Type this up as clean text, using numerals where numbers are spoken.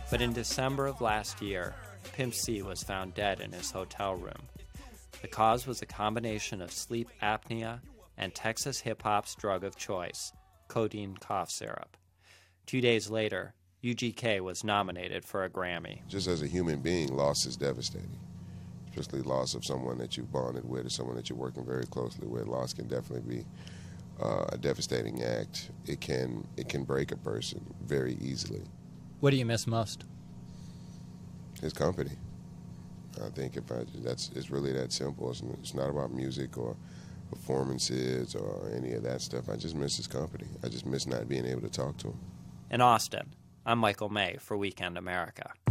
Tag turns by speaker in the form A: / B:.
A: But in December of last year, Pimp C was found dead in his hotel room. The cause was a combination of sleep apnea and Texas hip-hop's drug of choice, codeine cough syrup. 2 days later, UGK was nominated for a Grammy.
B: Just as a human being, loss is devastating, especially loss of someone that you've bonded with or someone that you're working very closely with. Loss can definitely be a devastating act. It can break a person very easily.
A: What do you miss most?
B: His company. I think it's really that simple. It's not about music or performances or any of that stuff. I just miss his company. I just miss not being able to talk to him.
A: In Austin, I'm Michael May for Weekend America.